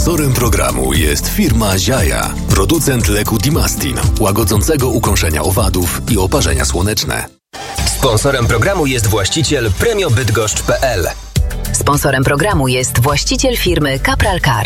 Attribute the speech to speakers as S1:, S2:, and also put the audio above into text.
S1: Sponsorem programu jest firma Ziaja, producent leku Dimastin, łagodzącego ukąszenia owadów i oparzenia słoneczne.
S2: Sponsorem programu jest właściciel premiobydgoszcz.pl.
S3: Sponsorem programu jest właściciel firmy Capral Car.